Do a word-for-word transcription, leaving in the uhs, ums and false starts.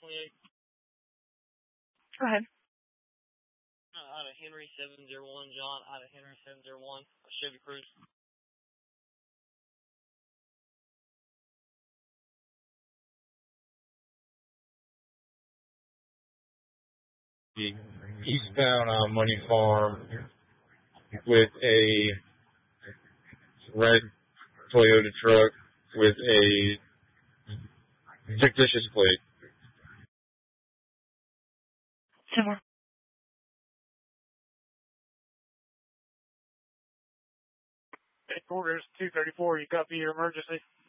twenty-eight. Go ahead. Uh, out of Henry seven zero one, John. Out of Henry seven zero one, Chevy Cruze. Eastbound on Money Farm with a red Toyota truck with a fictitious plate. Similar. Headquarters two thirty-four, you copy your emergency?